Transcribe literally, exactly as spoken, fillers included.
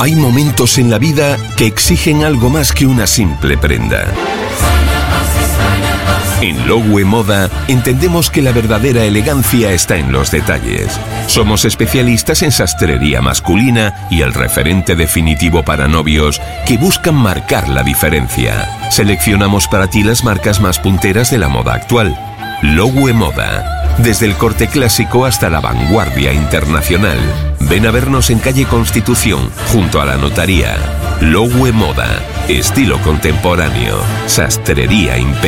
Hay momentos en la vida que exigen algo más que una simple prenda. En Loewe Moda entendemos que la verdadera elegancia está en los detalles. Somos especialistas en sastrería masculina y el referente definitivo para novios que buscan marcar la diferencia. Seleccionamos para ti las marcas más punteras de la moda actual. Loewe Moda. Desde el corte clásico hasta la vanguardia internacional. Ven a vernos en calle Constitución, junto a la notaría. Loewe Moda. Estilo contemporáneo. Sastrería impecable.